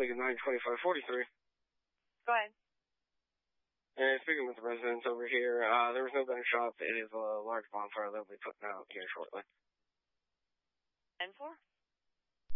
Lincoln 92543. Go ahead. And speaking with the residents over here, there was no gunshot. It is a large bonfire they'll be putting out here shortly. 10-4?